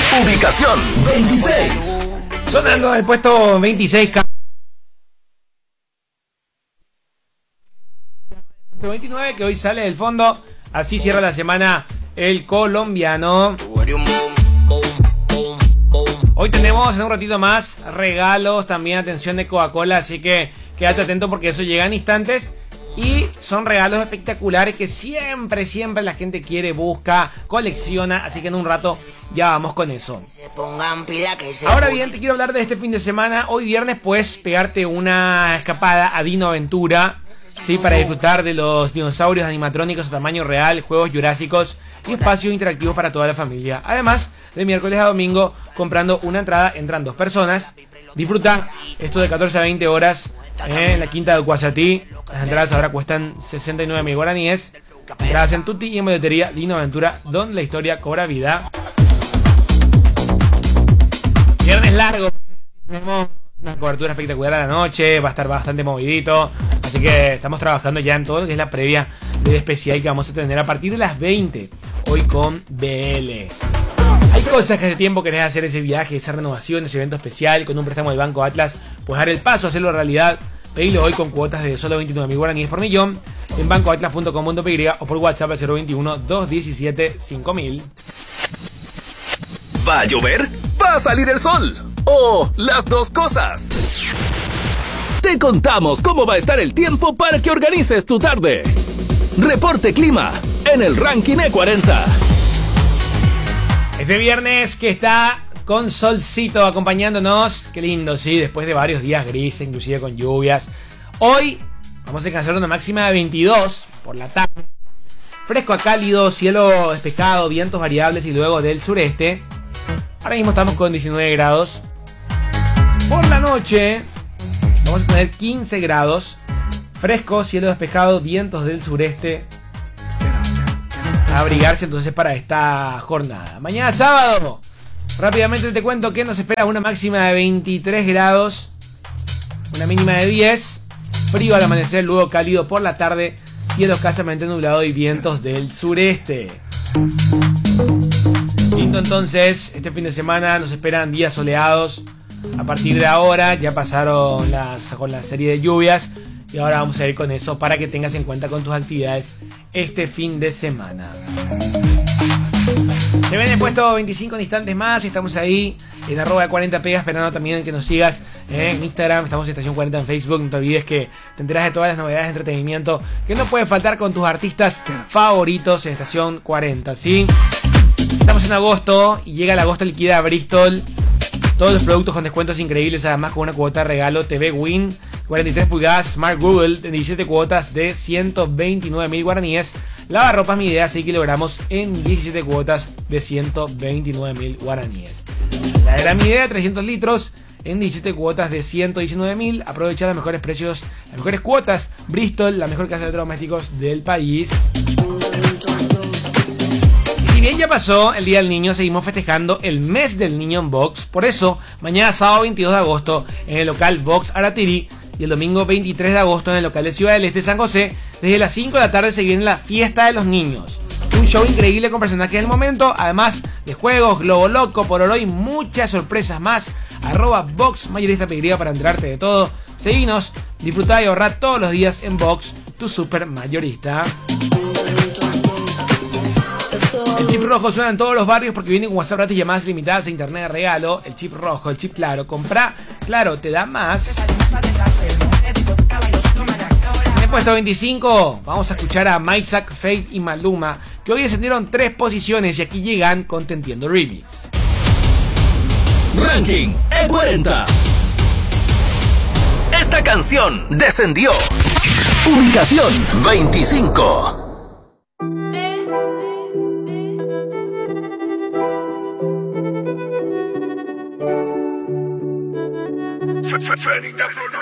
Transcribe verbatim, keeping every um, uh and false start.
Ubicación veintiséis. Sonando el puesto veintiséis. veintinueve, que hoy sale del fondo. Así cierra la semana el colombiano. Hoy tenemos en un ratito más regalos, también atención de Coca-Cola, así que quédate atento porque eso llega en instantes. Y son regalos espectaculares que siempre, siempre la gente quiere, busca, colecciona. Así que en un rato ya vamos con eso. Ahora bien, te quiero hablar de este fin de semana. Hoy viernes puedes pegarte una escapada a Dino Aventura, ¿sí? Para disfrutar de los dinosaurios animatrónicos a tamaño real, juegos jurásicos y espacios interactivos para toda la familia. Además, de miércoles a domingo, comprando una entrada, entran dos personas. Disfruta esto de catorce a veinte horas eh, en la Quinta del Guasatí. Las entradas ahora cuestan sesenta y nueve mil guaraníes. Entradas en Tutti y en boletería Dino Aventura, donde la historia cobra vida. Viernes largo. Tenemos una cobertura espectacular a la noche. Va a estar bastante movidito. Así que estamos trabajando ya en todo lo que es la previa del especial que vamos a tener a partir de las veinte. Hoy con B L. Hay cosas que hace tiempo querés hacer, ese viaje, esa renovación, ese evento especial con un préstamo del Banco Atlas. Puedes dar el paso, hacerlo realidad. Pedilo hoy con cuotas de solo veintinueve mil guaraníes por millón en banco atlas punto com punto pe o por WhatsApp al cero veintiuno, dos diecisiete, cinco mil. ¿Va a llover? ¿Va a salir el sol? ¿O las dos cosas? Te contamos cómo va a estar el tiempo para que organices tu tarde. Reporte Clima en el Ranking E cuarenta. Este viernes que está con solcito acompañándonos. Qué lindo, sí, después de varios días grises, inclusive con lluvias. Hoy vamos a alcanzar una máxima de veintidós por la tarde. Fresco a cálido, cielo despejado, vientos variables y luego del sureste. Ahora mismo estamos con diecinueve grados. Por la noche vamos a tener quince grados. Fresco, cielo despejado, vientos del sureste. A abrigarse entonces para esta jornada. Mañana sábado, rápidamente te cuento que nos espera una máxima de veintitrés grados, una mínima de diez, frío al amanecer, luego cálido por la tarde, cielo escasamente nublado y vientos del sureste. Lindo entonces, este fin de semana nos esperan días soleados. A partir de ahora ya pasaron las, con la serie de lluvias y ahora vamos a ir con eso para que tengas en cuenta con tus actividades este fin de semana. Se ven el puesto veinticinco en instantes más. Estamos ahí en arroba cuarenta pega, esperando también que nos sigas en Instagram. Estamos en Estación cuarenta en Facebook. No te olvides que te enteras de todas las novedades de entretenimiento que no pueden faltar con tus artistas favoritos en Estación cuarenta, ¿sí? Estamos en agosto y llega el agosto liquida Bristol. Todos los productos con descuentos increíbles, además con una cuota de regalo. T V Win cuarenta y tres pulgadas Smart Google de diecisiete cuotas de ciento veintinueve mil guaraníes. Lavarropas Mi Idea seis kilogramos en diecisiete cuotas de ciento veintinueve mil guaraníes. La era Mi Idea trescientos litros en diecisiete cuotas de ciento diecinueve mil. Aprovecha los mejores precios, las mejores cuotas. Bristol, la mejor casa de electrodomésticos del país. Si bien ya pasó el Día del Niño, seguimos festejando el mes del niño en Box. Por eso, mañana sábado veintidós de agosto en el local Box Aratiri y el domingo veintitrés de agosto en el local de Ciudad del Este San José, desde las cinco de la tarde se viene la fiesta de los niños. Un show increíble con personajes del momento, además de juegos, globo loco, pororó y muchas sorpresas más. Arroba Box Mayorista Pediría para enterarte de todo. Seguinos, disfrutá y ahorrá todos los días en Box, tu super mayorista. El chip rojo suena en todos los barrios porque viene con WhatsApp gratis, llamadas limitadas e internet de regalo. El chip rojo, el chip claro. Comprá, claro, te da más. En el puesto veinticinco vamos a escuchar a Mike, Faith y Maluma, que hoy descendieron tres posiciones y aquí llegan con Te Entiendo Remix. Ranking E cuarenta. Esta canción descendió. Ubicación veinticinco. Fenita Production.